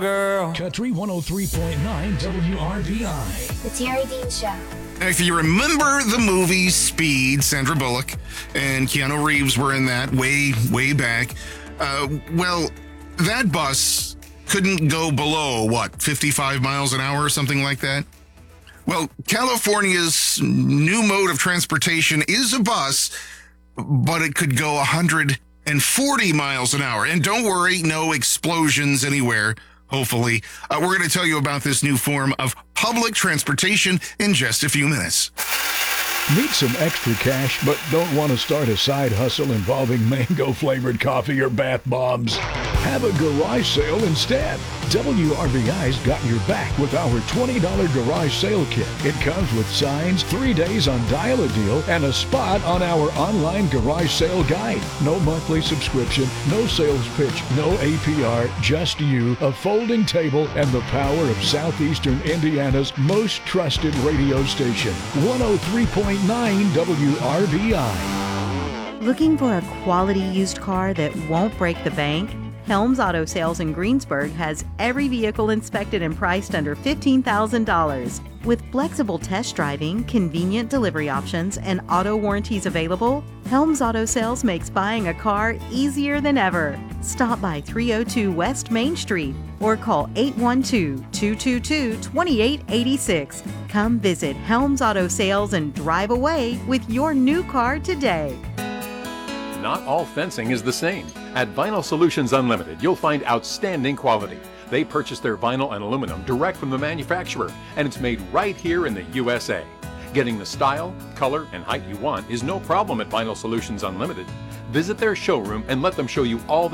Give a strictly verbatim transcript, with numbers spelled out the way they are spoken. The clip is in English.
Girl. Country one oh three point nine W R B I. The Terry Dean Show. If you remember the movie Speed, Sandra Bullock and Keanu Reeves were in that way, way back. Uh, well, that bus couldn't go below, what, fifty-five miles an hour or something like that? Well, California's new mode of transportation is a bus, but it could go one hundred forty miles an hour. And don't worry, no explosions anywhere. Hopefully. Uh, we're going to tell you about this new form of public transportation in just a few minutes. Need some extra cash, but don't want to start a side hustle involving mango-flavored coffee or bath bombs? Have a garage sale instead. W R B I's got your back with our twenty dollars garage sale kit. It comes with signs, three days on Dial a Deal, and a spot on our online garage sale guide. No monthly subscription, no sales pitch, no A P R, just you, a folding table, and the power of Southeastern Indiana's most trusted radio station. one oh three point nine W R B I. Looking for a quality used car that won't break the bank? Helms Auto Sales in Greensburg has every vehicle inspected and priced under fifteen thousand dollars. With flexible test driving, convenient delivery options, and auto warranties available, Helms Auto Sales makes buying a car easier than ever. Stop by three oh two West Main Street or call eight one two, two two two, two eight eight six. Come visit Helms Auto Sales and drive away with your new car today. Not all fencing is the same. At Vinyl Solutions Unlimited, you'll find outstanding quality. They purchase their vinyl and aluminum direct from the manufacturer, and it's made right here in the U S A. Getting the style, color, and height you want is no problem at Vinyl Solutions Unlimited. Visit their showroom and let them show you all the